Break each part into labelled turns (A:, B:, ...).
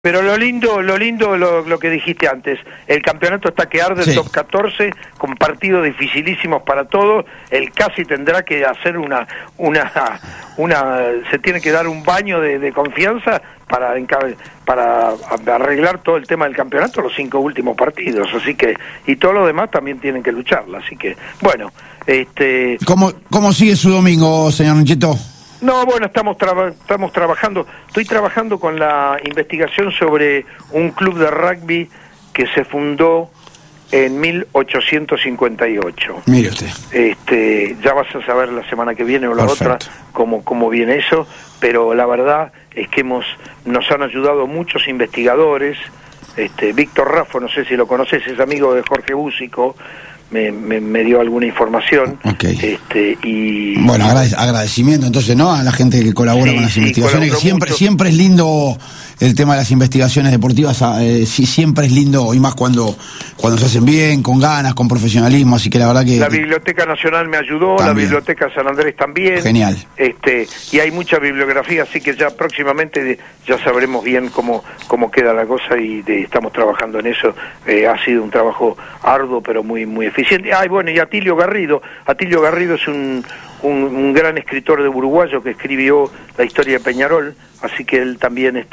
A: Pero lo lindo, lo que dijiste antes, el campeonato está que arde, el top 14, con partidos dificilísimos para todos. El casi tendrá que hacer se tiene que dar un baño de confianza para arreglar todo el tema del campeonato, los 5 últimos partidos, así que, y todos los demás también tienen que lucharla, así que, bueno,
B: ¿Cómo sigue su domingo, señor Nincheto?
A: No, bueno, estamos trabajando, estoy trabajando con la investigación sobre un club de rugby que se fundó en 1858.
B: Mire usted.
A: Ya vas a saber la semana que viene o la otra cómo viene eso, pero la verdad es que nos han ayudado muchos investigadores. Víctor Raffo, no sé si lo conoces, es amigo de Jorge Búsico, me dio alguna información.
B: Okay.
A: Y
B: bueno, agradecimiento entonces, ¿no?, a la gente que colabora con las investigaciones, que siempre es lindo el tema de las investigaciones deportivas, siempre es lindo, y más cuando se hacen bien, con ganas, con profesionalismo, así que la verdad que... La
A: Biblioteca Nacional me ayudó,
B: también.
A: La Biblioteca San Andrés también.
B: Genial.
A: Y hay mucha bibliografía, así que ya próximamente ya sabremos bien cómo queda la cosa, y estamos trabajando en eso. Ha sido un trabajo arduo, pero muy eficiente. Bueno, y Atilio Garrido es un gran escritor de uruguayo que escribió la historia de Peñarol, así que él también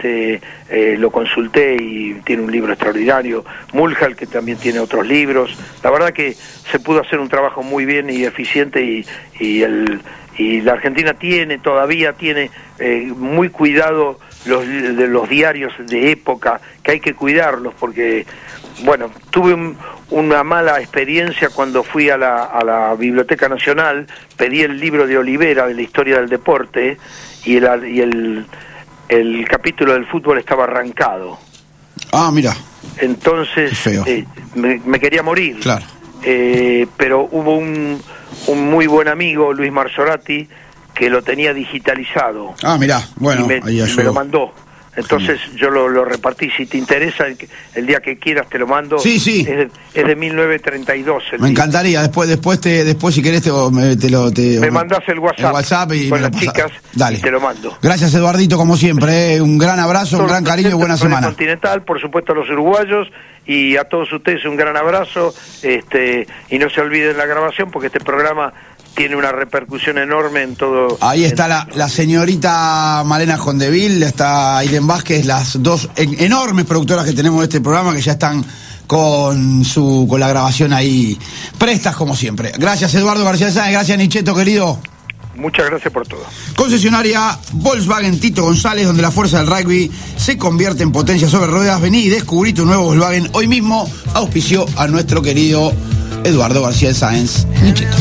A: lo consulté y tiene un libro extraordinario. Mulhall, que también tiene otros libros. La verdad que se pudo hacer un trabajo muy bien y eficiente, y la Argentina todavía tiene muy cuidado los diarios de época, que hay que cuidarlos, porque bueno, tuve una mala experiencia cuando fui a la Biblioteca Nacional, pedí el libro de Olivera de la historia del deporte, y el capítulo del fútbol estaba arrancado.
B: Ah, mira.
A: Entonces me quería morir.
B: Claro.
A: Pero hubo un muy buen amigo, Luis Marzorati, que lo tenía digitalizado.
B: Ah, mira, bueno,
A: y me lo mandó. Entonces yo lo repartí. Si te interesa, el día que quieras te lo mando.
B: Sí.
A: Es de 1932.
B: Me encantaría. Después si querés
A: me mandás el WhatsApp
B: y
A: con las chicas.
B: Dale.
A: Y te lo mando.
B: Gracias, Eduardito, como siempre. Un gran abrazo, un gran cariño y buena semana.
A: Continental, por supuesto, a los uruguayos, y a todos ustedes un gran abrazo. Y no se olviden la grabación, porque este programa tiene una repercusión enorme en todo.
B: Ahí está la señorita Malena Jondeville, está Aiden Vázquez, las dos enormes productoras que tenemos de este programa, que ya están con la grabación ahí prestas como siempre. Gracias, Eduardo García Sáenz, gracias, Nincheto, querido.
A: Muchas gracias por todo.
B: Concesionaria Volkswagen Tito González, donde la fuerza del rugby se convierte en potencia sobre ruedas. Vení y descubrí tu nuevo Volkswagen hoy mismo. Auspició a nuestro querido Eduardo García Sáenz, Nincheto.